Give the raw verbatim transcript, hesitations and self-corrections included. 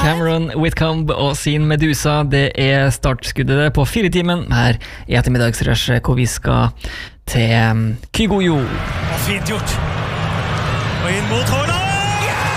Cameron Whitcomb og sin Medusa. Det er startskuddet på fire timen her i ettermiddagsrush, hvor vi skal til Kygoyo. Fint gjort. Og inn mot Haaland.